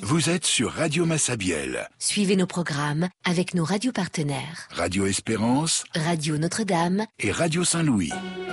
Vous êtes sur Radio Massabielle. Suivez nos programmes avec nos radios partenaires. Radio Espérance. Radio Notre-Dame. Et Radio Saint-Louis.